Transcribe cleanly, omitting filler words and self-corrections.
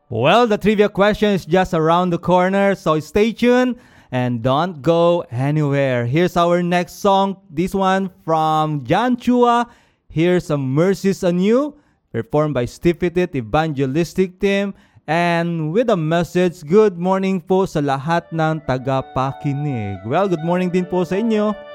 Well, the trivia question is just around the corner, so stay tuned and don't go anywhere. Here's our next song. This one from John Chua. Here's Some Mercies on You, performed by Steve Petit Evangelistic Team. And with a message, good morning po sa lahat ng tagapakinig. Well, good morning din po sa inyo.